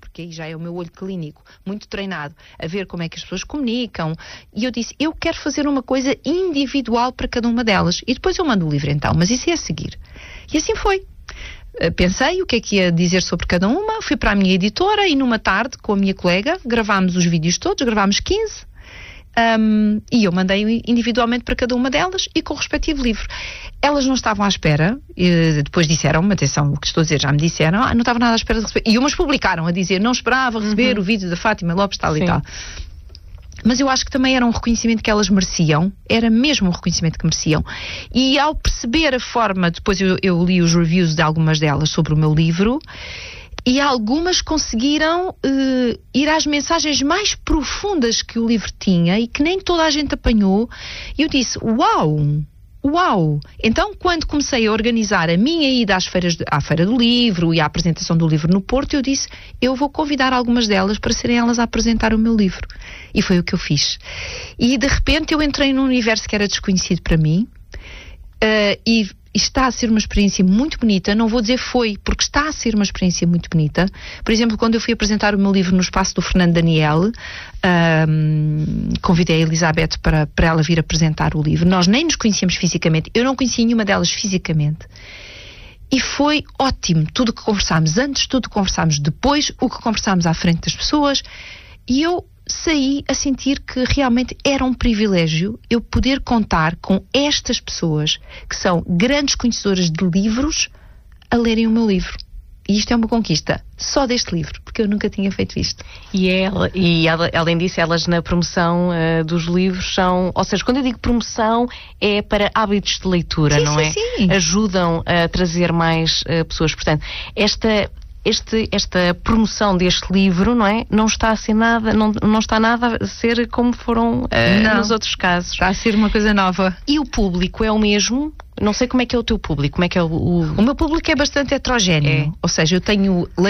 porque aí já é o meu olho clínico, muito treinado, a ver como é que as pessoas comunicam. E eu disse, eu quero fazer uma coisa individual para cada uma delas. E depois eu mando o livro então, mas isso é a seguir. E assim foi. Pensei o que é que ia dizer sobre cada uma, fui para a minha editora e numa tarde, com a minha colega, gravámos os vídeos todos, gravámos 15, e eu mandei individualmente para cada uma delas e com o respectivo livro. Elas não estavam à espera, depois disseram-me, atenção, o que estou a dizer, já me disseram, não estava nada à espera de receber. E umas publicaram a dizer, não esperava receber o vídeo da Fátima Lopes, tal e tal. Mas eu acho que também era um reconhecimento que elas mereciam, era mesmo um reconhecimento que mereciam. E ao perceber a forma, depois eu li os reviews de algumas delas sobre o meu livro, e algumas conseguiram ir às mensagens mais profundas que o livro tinha e que nem toda a gente apanhou. E eu disse, uau! Então, quando comecei a organizar a minha ida à Feira do Livro e à apresentação do livro no Porto, eu disse, eu vou convidar algumas delas para serem elas a apresentar o meu livro. E foi o que eu fiz. E, de repente, eu entrei num universo que era desconhecido para mim, e está a ser uma experiência muito bonita. Não vou dizer foi, porque está a ser uma experiência muito bonita. Por exemplo, quando eu fui apresentar o meu livro no espaço do Fernando Daniel, convidei a Elizabeth para ela vir apresentar o livro. Nós nem nos conhecíamos fisicamente, eu não conhecia nenhuma delas fisicamente. E foi ótimo, tudo o que conversámos antes, tudo o que conversámos depois, o que conversámos à frente das pessoas, e eu saí a sentir que realmente era um privilégio eu poder contar com estas pessoas que são grandes conhecedoras de livros a lerem o meu livro. E isto é uma conquista só deste livro, porque eu nunca tinha feito isto. Além disso, elas na promoção dos livros são... Ou seja, quando eu digo promoção, é para hábitos de leitura, não é? Sim. Ajudam a trazer mais pessoas. Portanto, esta promoção deste livro, não é? Não está a ser nada, não está nada a ser como foram nos outros casos. Está a ser uma coisa nova. E o público é o mesmo? Não sei como é que é o teu público, como é que é o... O meu público é bastante heterogéneo. Ou seja, eu tenho